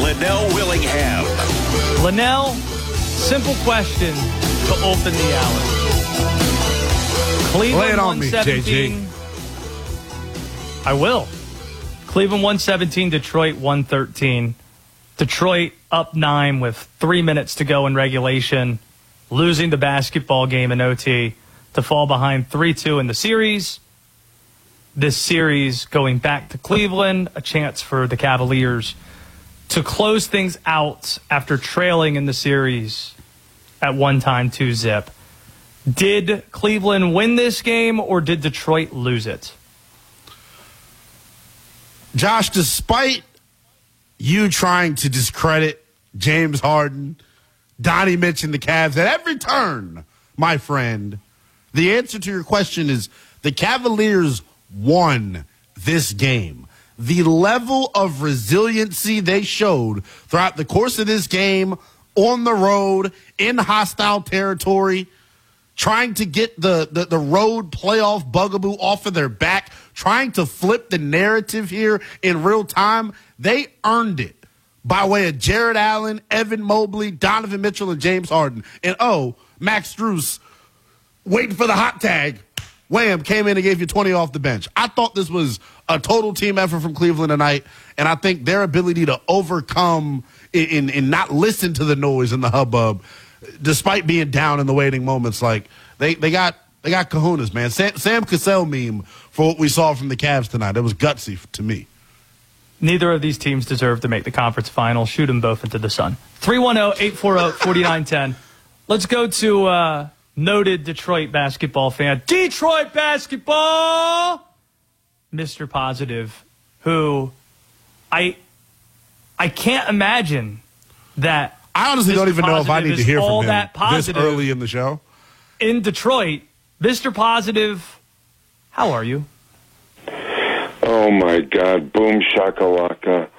Linnell Willingham. Linnell, simple question to open the hour. Cleveland Lay it on me, 117. JG. I will. Cleveland 117, Detroit 113. Detroit up 9 with 3 minutes to go in regulation, losing the basketball game in OT to fall behind 3-2 in the series. This series going back to Cleveland, a chance for the Cavaliers to close things out after trailing in the series at one time 2-0. Did Cleveland win this game or did Detroit lose it? Josh, despite you trying to discredit James Harden, Donnie mentioned the Cavs at every turn, my friend. The answer to your question is the Cavaliers won this game. The level of resiliency they showed throughout the course of this game, on the road, in hostile territory, trying to get the road playoff bugaboo off of their back, trying to flip the narrative here in real time, they earned it by way of Jared Allen, Evan Mobley, Donovan Mitchell, and James Harden. And, Max Strus, waiting for the hot tag, wham, came in and gave you 20 off the bench. I thought this was a total team effort from Cleveland tonight, and I think their ability to overcome and not listen to the noise and the hubbub, despite being down in the waiting moments, like they got kahunas, man. Sam Cassell meme for what we saw from the Cavs tonight. It was gutsy to me. Neither of these teams deserve to make the conference final. Shoot them both into the sun. 310-840-4910. Let's go to noted Detroit basketball fan. Detroit basketball! Mr. Positive, who I can't imagine that. I honestly don't even know if I need to hear from him this early in the show. In Detroit, Mr. Positive, how are you? Oh, my God. Boom shakalaka.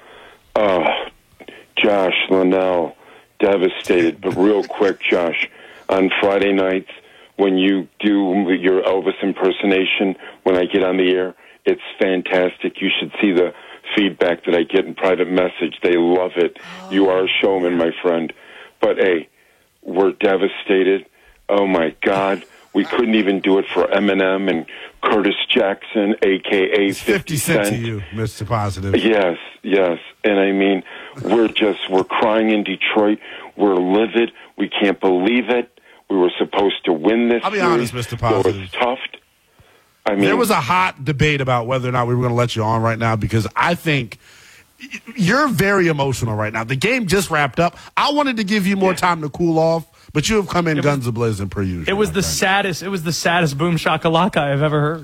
Josh, Linnell, devastated. But real quick, Josh, on Friday nights, when you do your Elvis impersonation, when I get on the air, it's fantastic. You should see the feedback that I get in private message. They love it. You are a showman, my friend. But, hey, we're devastated. Oh, my God. We couldn't even do it for Eminem and Curtis Jackson, a.k.a. 50 Cent. To you, Mr. Positive. Yes. And, I mean, we're crying in Detroit. We're livid. We can't believe it. We were supposed to win this. I'll be honest, Mr. Positive. It was tough. I mean, there was a hot debate about whether or not we were going to let you on right now because I think you're very emotional right now. The game just wrapped up. I wanted to give you more time to cool off, but you have come in guns a-blazing per usual. It was the saddest boom shakalaka I've ever heard.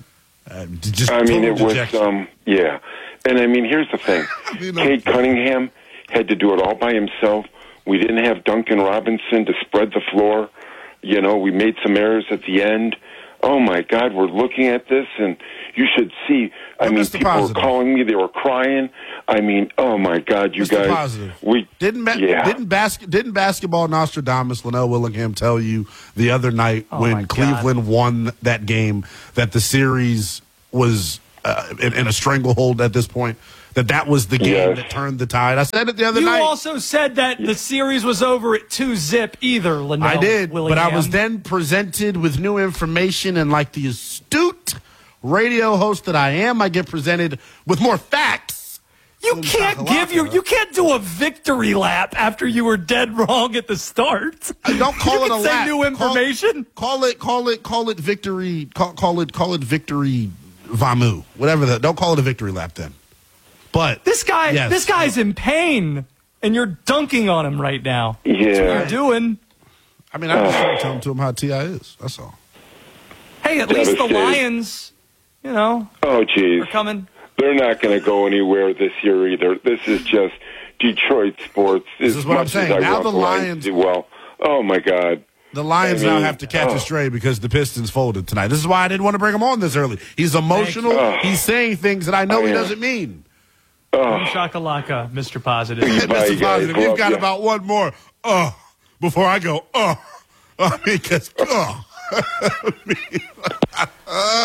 It was, yeah. And, I mean, here's the thing. Cade Cunningham had to do it all by himself. We didn't have Duncan Robinson to spread the floor. You know, we made some errors at the end. Oh, my God, we're looking at this, and you should see. I mean, people were calling me. They were crying. I mean, oh, my God, you Mr. guys. Positive. Didn't basketball Nostradamus, Linnell Willingham, tell you the other night when Cleveland won that game that the series was in a stranglehold at this point? That was the game that turned the tide. I said it the other night. You also said that the series was over at 2-0 either, Linnell. I did, Willingham. but I was then presented with new information, and like the astute radio host that I am, I get presented with more facts. You can't do a victory lap after you were dead wrong at the start. Don't call it a lap. Say new information. Call it victory. Call it victory vamu. Whatever don't call it a victory lap then. But this guy's in pain, and you're dunking on him right now. Yeah. That's what you're doing. I mean, I'm just trying to tell him to him how T.I. is. That's all. Hey, at least the Lions, Oh, geez. are coming. They're not going to go anywhere this year either. This is just Detroit sports. This is what I'm saying. Now the Lions do well. Oh, my God. The Lions now have to catch a stray because the Pistons folded tonight. This is why I didn't want to bring him on this early. He's emotional. He's saying things that I know he doesn't mean. Shakalaka, Mr. Positive. Mr. Positive, we've got about one more. Before I go, because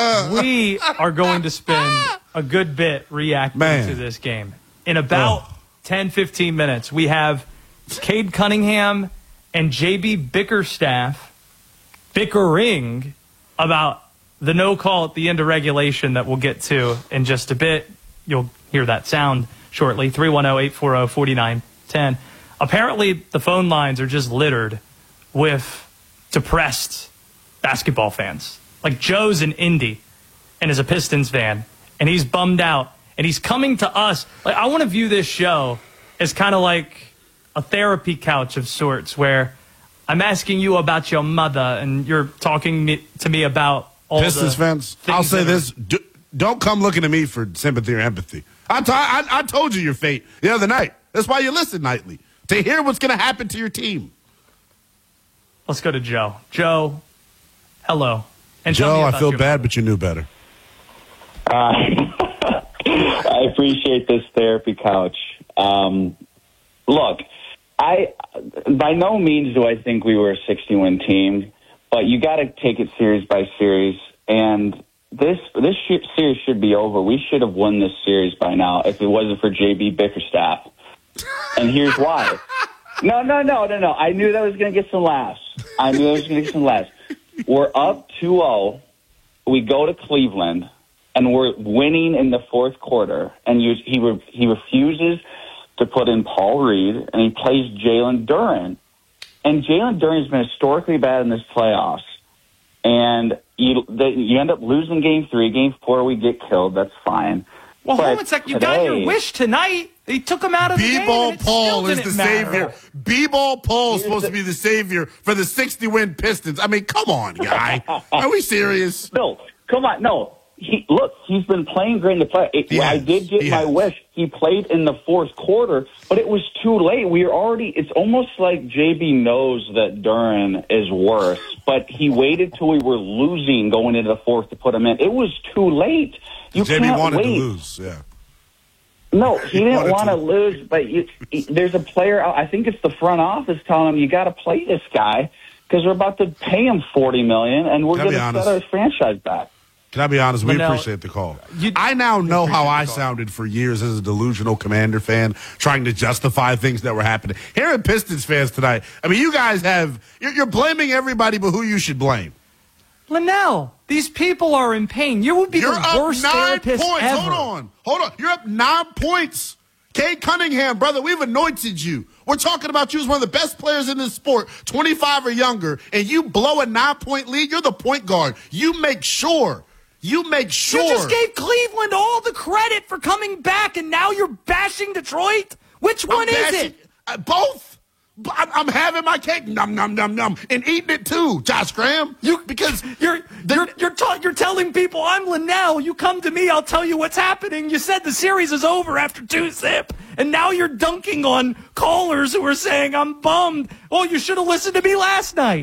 we are going to spend a good bit reacting to this game. In about 10, 15 minutes, we have Cade Cunningham and J.B. Bickerstaff bickering about the no call at the end of regulation that we'll get to in just a bit. You'll hear that sound shortly. 310-840-4910. Apparently, the phone lines are just littered with depressed basketball fans. Like Joe's in Indy and is a Pistons fan, and he's bummed out, and he's coming to us. Like, I want to view this show as kind of like a therapy couch of sorts, where I'm asking you about your mother, and you're talking to me about all Pistons the fans, I'll say this. Don't come looking at me for sympathy or empathy. I told you your fate the other night. That's why you listen nightly, to hear what's going to happen to your team. Let's go to Joe. Joe, hello. And Joe, I feel bad, but you knew better. I appreciate this therapy couch. Look, I by no means do I think we were a 60-win team, but you got to take it series by series, and this series should be over. We should have won this series by now if it wasn't for J.B. Bickerstaff, and here's why. No. I knew that was going to get some laughs. We're up 2-0. We go to Cleveland, and we're winning in the fourth quarter, and he refuses to put in Paul Reed, and he plays Jalen Duren. And Jalen Duren's been historically bad in this playoffs. And you end up losing Game 3. Game 4, we get killed. That's fine. Well, hold on a second. You got your wish tonight. They took him out of the game. B-Ball Paul is the savior. B-Ball Paul is supposed to be the savior for the 60-win Pistons. I mean, come on, guy. Are we serious? No, come on. No. He's been playing great in the play. I did get my wish. He played in the fourth quarter, but it was too late. It's almost like JB knows that Duren is worse, but he waited till we were losing going into the fourth to put him in. It was too late. JB wanted to lose, yeah. No, he didn't want to lose, but there's a player out. I think it's the front office telling him, you got to play this guy because we're about to pay him $40 million, and we're going to set our franchise back. Can I be honest? We appreciate the call. I now know how I sounded for years as a delusional Commander fan, trying to justify things that were happening. Here at Pistons fans tonight, I mean, you guys you're blaming everybody, but who you should blame? Linnell, these people are in pain. You would be the worst therapist ever. Hold on. You're up 9 points. Cade Cunningham, brother, we've anointed you. We're talking about you as one of the best players in this sport, 25 or younger, and you blow a 9-point lead. You're the point guard. You make sure. You just gave Cleveland all the credit for coming back, and now you're bashing Detroit? Which one is it? Both. I'm having my cake, nom, nom, nom, nom, and eating it too, Josh Graham. Because you're telling people, I'm Linnell. You come to me, I'll tell you what's happening. You said the series is over after 2-zip, and now you're dunking on callers who are saying, I'm bummed. Oh, you should have listened to me last night.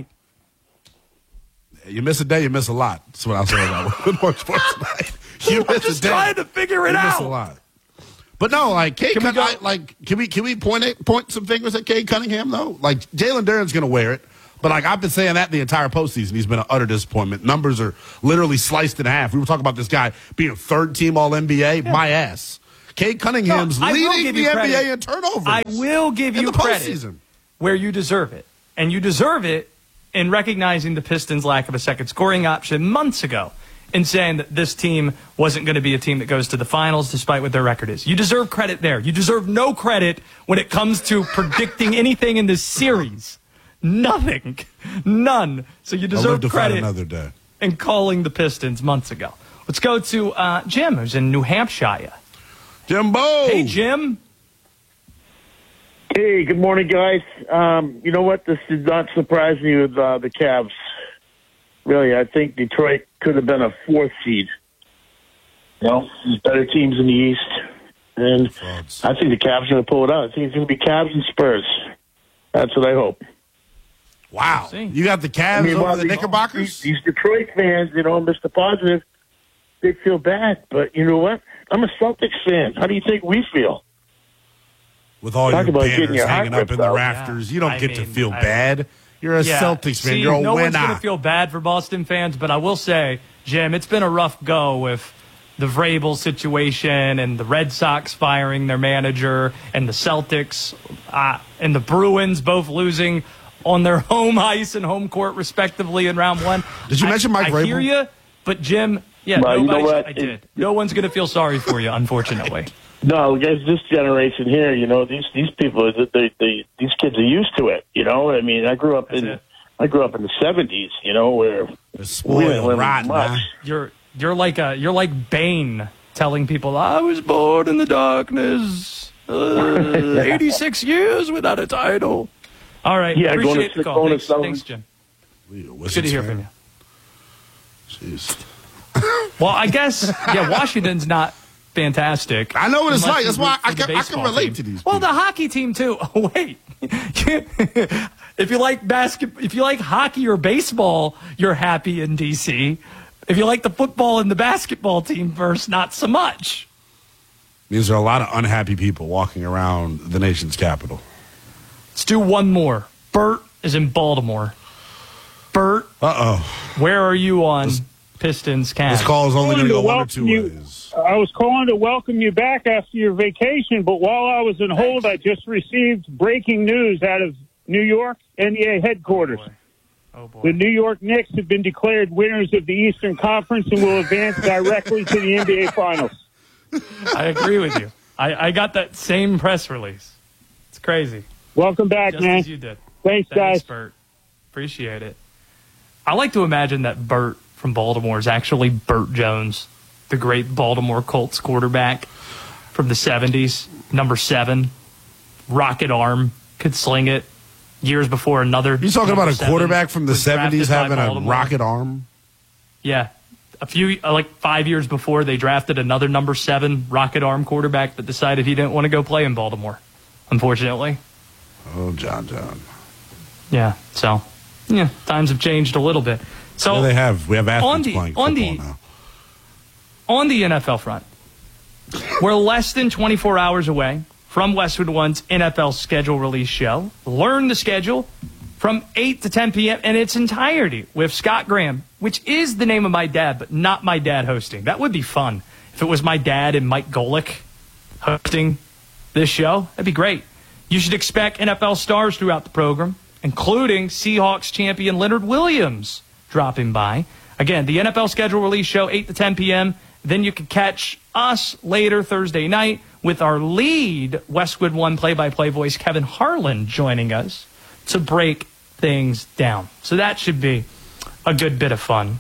You miss a day, you miss a lot. That's what I'll say about Good Morning Sports Tonight. You miss just a day, trying to figure it out. You miss a lot. But no, like Cade can we point some fingers at Cade Cunningham though? Like Jalen Duren's going to wear it, but like I've been saying that the entire postseason, he's been an utter disappointment. Numbers are literally sliced in half. We were talking about this guy being third team All NBA. Yeah. My ass. Cade Cunningham's leading the NBA in turnovers. I will give you credit where you deserve it, and you deserve it in recognizing the Pistons' lack of a second scoring option months ago, and saying that this team wasn't going to be a team that goes to the finals despite what their record is. You deserve credit there. You deserve no credit when it comes to predicting anything in this series. Nothing. None. So you deserve credit another day. in calling the Pistons months ago. Let's go to Jim, who's in New Hampshire. Jimbo! Hey, Jim. Hey, good morning, guys. You know what? This did not surprise me with the Cavs. Really, I think Detroit could have been a fourth seed. You know, there's better teams in the East. And I think the Cavs are going to pull it out. I think it's going to be Cavs and Spurs. That's what I hope. Wow. You got the Cavs over the Knickerbockers? These Detroit fans, you know, Mr. Positive, they feel bad. But you know what? I'm a Celtics fan. How do you think we feel? With all your banners hanging up in the rafters, you don't get to feel bad. You're a Celtics fan. You're a winner. No one's going to feel bad for Boston fans, but I will say, Jim, it's been a rough go with the Vrabel situation and the Red Sox firing their manager and the Celtics and the Bruins both losing on their home ice and home court, respectively, in round one. Did you mention Mike Vrabel? I hear you, but Jim, yeah, well, you know what? I did. No one's going to feel sorry for you, unfortunately. No, guys, this generation here, these people, these kids are used to it. I mean, I grew up in the 70s. Where spoiled rotten. Huh? You're like Bane telling people, I was born in the darkness, 86 years without a title. All right, appreciate the call. Thanks, Jim. Good to hear from you. Jeez. Well, I guess, Washington's not fantastic. I know what it's like. That's why I can relate to these people. Well, the hockey team, too. Oh, wait. If you like hockey or baseball, you're happy in D.C., if you like the football and the basketball team first, not so much. Means there are a lot of unhappy people walking around the nation's capital. Let's do one more. Bert is in Baltimore. Bert. Where are you on Pistons Cavs? This call is only going to go one or two ways. I was calling to welcome you back after your vacation, but while I was on hold, I just received breaking news out of New York NBA headquarters. Oh boy. The New York Knicks have been declared winners of the Eastern Conference and will advance directly to the NBA Finals. I agree with you. I got that same press release. It's crazy. Welcome back, Just man. As you did. Thanks, guys. Bert. Appreciate it. I like to imagine that Bert from Baltimore is actually Bert Jones, the great Baltimore Colts quarterback from the 70s, number 7, rocket arm, could sling it. Years before another. You talking about a quarterback from the 70s having a rocket arm? Yeah. 5 years before, they drafted another number 7 rocket arm quarterback that decided he didn't want to go play in Baltimore, unfortunately. Oh, John. Yeah. So, times have changed a little bit. So yeah, they have. We have athletes playing football now. On the NFL front, we're less than 24 hours away from Westwood One's NFL schedule release show. Learn the schedule from 8 to 10 p.m. in its entirety with Scott Graham, which is the name of my dad, but not my dad hosting. That would be fun if it was my dad and Mike Golick hosting this show. That'd be great. You should expect NFL stars throughout the program, including Seahawks champion Leonard Williams dropping by. Again, the NFL schedule release show, 8 to 10 p.m. Then you can catch us later Thursday night with our lead Westwood One play-by-play voice, Kevin Harlan, joining us to break things down. So that should be a good bit of fun.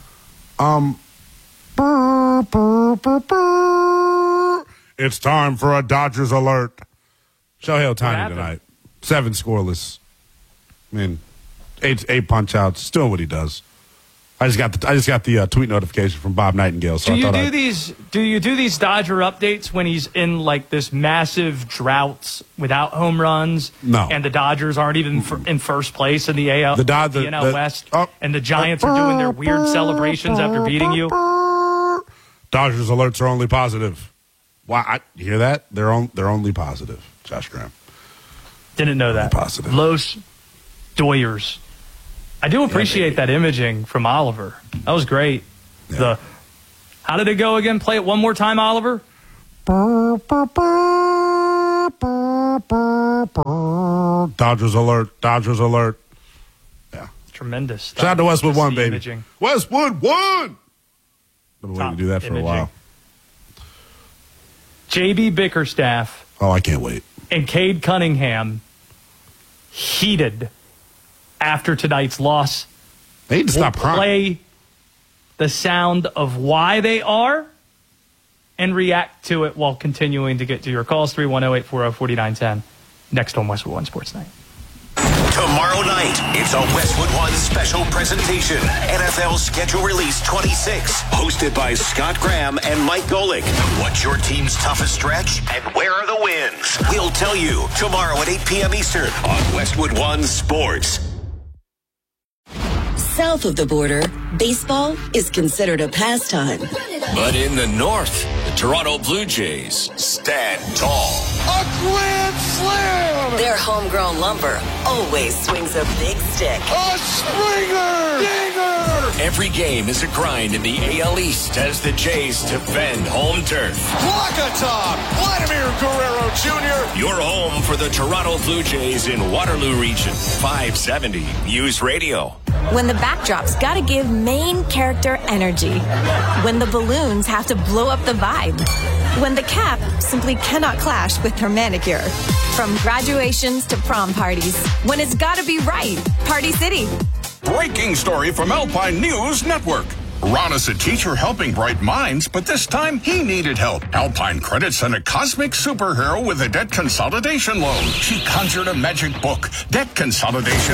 It's time for a Dodgers alert. Shohei Ohtani tonight. 7 scoreless. I mean, 8 punch outs. Still what he does. I just got the tweet notification from Bob Nightingale. So do you do these Dodger updates when he's in like this massive droughts without home runs? No. And the Dodgers aren't even in first place in the NL West, and the Giants are doing their weird celebrations after beating you. Dodgers alerts are only positive. Why? You hear that? They're only positive. Josh Graham. Didn't know that. Positive. Los Doyers. I do appreciate that imaging from Oliver. That was great. Yeah. How did it go again? Play it one more time, Oliver. Dodgers alert. Dodgers alert. Yeah. Tremendous. Shout out to Westwood One, baby. Imaging. Westwood One! I've been waiting to do that for a while. J.B. Bickerstaff. Oh, I can't wait. And Cade Cunningham heated after tonight's loss. They need to stop crying. Play the sound of why they are and react to it while continuing to get to your calls. 310-840-4910. Next on Westwood One Sports Night. Tomorrow night, it's a Westwood One special presentation. NFL Schedule Release 26. Hosted by Scott Graham and Mike Golick. What's your team's toughest stretch and where are the wins? We'll tell you tomorrow at 8 p.m. Eastern on Westwood One Sports. South of the border, baseball is considered a pastime. But in the north, the Toronto Blue Jays stand tall. A grand slam! Their homegrown lumber always swings a big stick. A Springer! Dinger! Every game is a grind in the AL East as the Jays defend home turf. Walk-a-top! Vladimir Guerrero Jr. Your home for the Toronto Blue Jays in Waterloo Region. 570 News Radio. When the backdrop's gotta give main character energy. When the balloons have to blow up the vibe. When the cap simply cannot clash with her manicure. From graduations to prom parties. When it's gotta be right. Party City. Breaking story from Alpine News Network. Ron is a teacher helping bright minds, but this time he needed help. Alpine Credit sent a cosmic superhero with a debt consolidation loan. She conjured a magic book, Debt Consolidation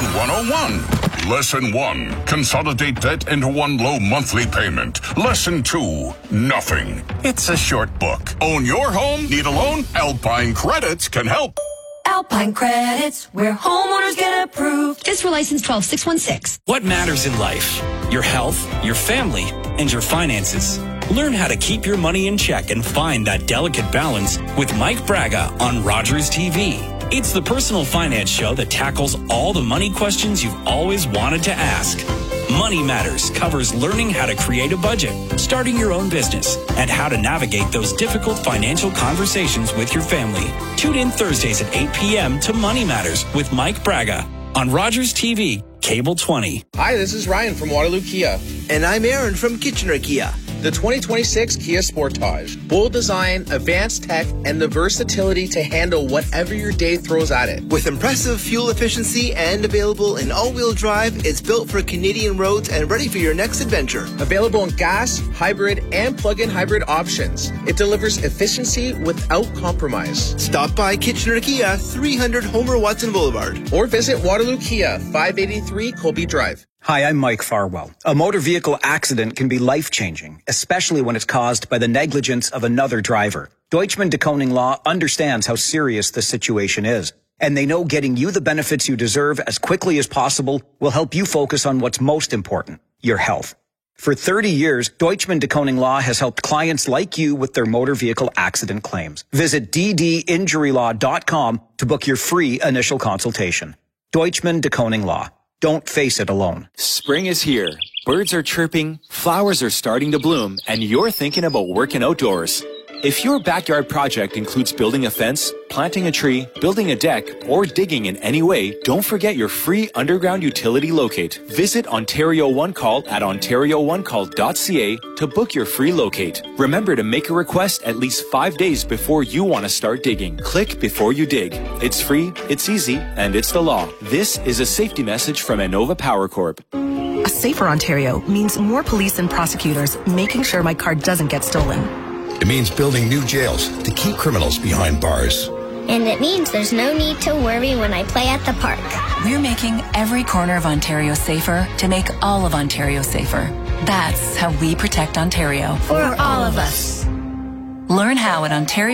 101. Lesson 1, consolidate debt into one low monthly payment. Lesson 2, nothing. It's a short book. Own your home? Need a loan? Alpine Credits can help. Alpine Credits, where homeowners get approved. This for license 12616. What matters in life? Your health, your family, and your finances. Learn how to keep your money in check and find that delicate balance with Mike Braga on Rogers TV. It's the personal finance show that tackles all the money questions you've always wanted to ask. Money Matters covers learning how to create a budget, starting your own business, and how to navigate those difficult financial conversations with your family. Tune in Thursdays at 8 p.m. to Money Matters with Mike Braga on Rogers TV, Cable 20. Hi, this is Ryan from Waterloo Kia. And I'm Aaron from Kitchener Kia. The 2026 Kia Sportage. Bold design, advanced tech, and the versatility to handle whatever your day throws at it. With impressive fuel efficiency and available in all-wheel drive, it's built for Canadian roads and ready for your next adventure. Available in gas, hybrid, and plug-in hybrid options. It delivers efficiency without compromise. Stop by Kitchener Kia, 300 Homer Watson Boulevard. Or visit Waterloo Kia, 583 Colby Drive. Hi, I'm Mike Farwell. A motor vehicle accident can be life-changing, especially when it's caused by the negligence of another driver. Deutschman de Koning Law understands how serious the situation is, and they know getting you the benefits you deserve as quickly as possible will help you focus on what's most important, your health. For 30 years, Deutschman de Koning Law has helped clients like you with their motor vehicle accident claims. Visit ddinjurylaw.com to book your free initial consultation. Deutschman de Koning Law. Don't face it alone. Spring is here. Birds are chirping, flowers are starting to bloom, and you're thinking about working outdoors. If your backyard project includes building a fence, planting a tree, building a deck, or digging in any way, don't forget your free underground utility locate. Visit Ontario One Call at ontarioonecall.ca to book your free locate. Remember to make a request at least 5 days before you want to start digging. Click before you dig. It's free, it's easy, and it's the law. This is a safety message from Innova Power Corp. A safer Ontario means more police and prosecutors making sure my car doesn't get stolen. It means building new jails to keep criminals behind bars. And it means there's no need to worry when I play at the park. We're making every corner of Ontario safer to make all of Ontario safer. That's how we protect Ontario. For all of us. Learn how at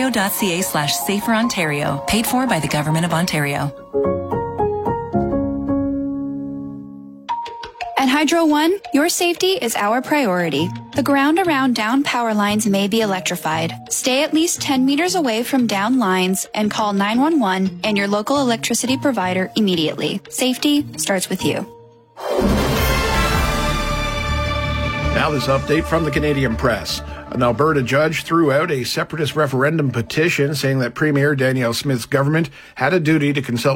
ontario.ca/saferontario. Paid for by the Government of Ontario. At Hydro One, your safety is our priority. The ground around down power lines may be electrified. Stay at least 10 meters away from down lines and call 911 and your local electricity provider immediately. Safety starts with you. Now this update from the Canadian Press. An Alberta judge threw out a separatist referendum petition saying that Premier Danielle Smith's government had a duty to consult